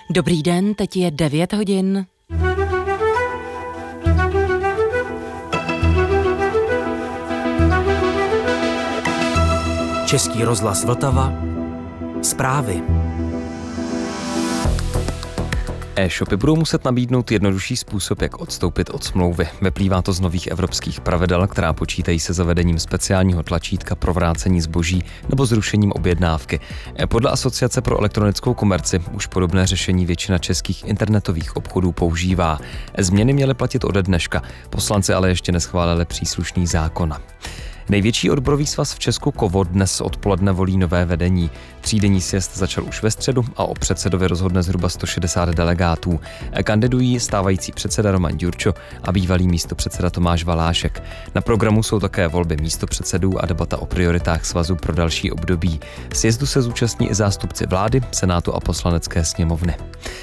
Dobrý den, teď je 9 hodin. Český rozhlas Vltava. Zprávy. E-shopy budou muset nabídnout jednodušší způsob, jak odstoupit od smlouvy. Vyplývá to z nových evropských pravidel, která počítají se zavedením speciálního tlačítka pro vrácení zboží nebo zrušením objednávky. Podle Asociace pro elektronickou komerci už podobné řešení většina českých internetových obchodů používá. Změny měly platit ode dneška, poslanci ale ještě neschválili příslušný zákon. Největší odborový svaz v Česku KOVO dnes odpoledne volí nové vedení. Třídenní sjezd začal už ve středu a o předsedovi rozhodne zhruba 160 delegátů. Kandidují stávající předseda Roman Ďurčo a bývalý místopředseda Tomáš Valášek. Na programu jsou také volby místopředsedů a debata o prioritách svazu pro další období. Sjezdu se zúčastní i zástupci vlády, Senátu a Poslanecké sněmovny.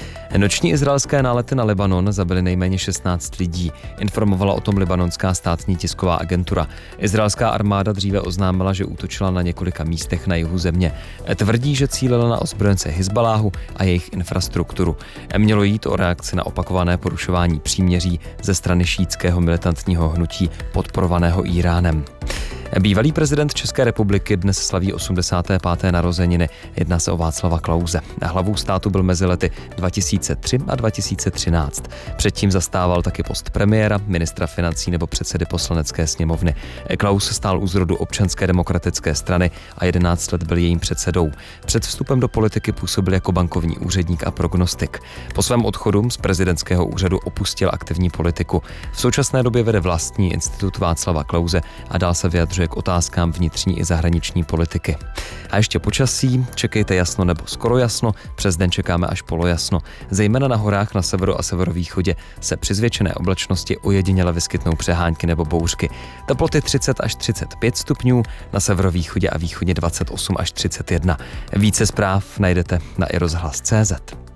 Noční izraelské nálety na Libanon zabily nejméně 16 lidí. Informovala o tom libanonská státní tisková agentura. Izraelská armáda dříve oznámila, že útočila na několika místech na jihu země. Tvrdí, že cílila na ozbrojence Hizbaláhu a jejich infrastrukturu. Mělo jít o reakci na opakované porušování příměří ze strany šítského militantního hnutí podporovaného Íránem. Bývalý prezident České republiky dnes slaví 85. narozeniny. Jedná se o Václava Klause. Hlavou státu byl mezi lety 2003 a 2013. Předtím zastával taky post premiéra, ministra financí nebo předsedy Poslanecké sněmovny. Klaus stál u zrodu Občanské demokratické strany a 11 let byl jejím předsedou. Před vstupem do politiky působil jako bankovní úředník a prognostik. Po svém odchodu z prezidentského úřadu opustil aktivní politiku. V současné době vede vlastní institut Václava Klause a dál se vyjadřuje k otázkám vnitřní i zahraniční politiky. A ještě počasí, čekejte jasno nebo skoro jasno, přes den čekáme až polojasno. Zejména na horách na severu a severovýchodě se při zvětšené oblačnosti ojediněle vyskytnou přehánky nebo bouřky. Teploty 30 až 35 stupňů, na severovýchodě a východě 28 až 31. Více zpráv najdete na iRozhlas.cz.